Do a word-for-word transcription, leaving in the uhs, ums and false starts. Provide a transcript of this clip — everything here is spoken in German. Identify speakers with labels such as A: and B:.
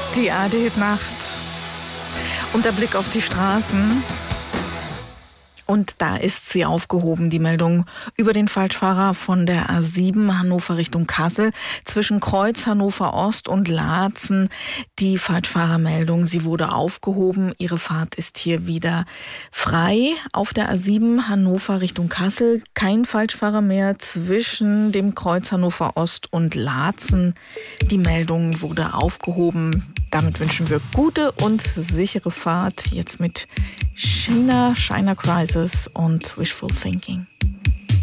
A: Die A R D-Nacht und der Blick auf die Straßen. Und da ist sie aufgehoben, die Meldung über den Falschfahrer von der A sieben Hannover Richtung Kassel zwischen Kreuz Hannover Ost und Laatzen. Die Falschfahrermeldung, sie wurde aufgehoben. Ihre Fahrt ist hier wieder frei. Auf der A sieben Hannover Richtung Kassel kein Falschfahrer mehr zwischen dem Kreuz Hannover Ost und Laatzen. Die Meldung wurde aufgehoben. Damit wünschen wir gute und sichere Fahrt. Jetzt mit China, China Crisis und Wishful Thinking.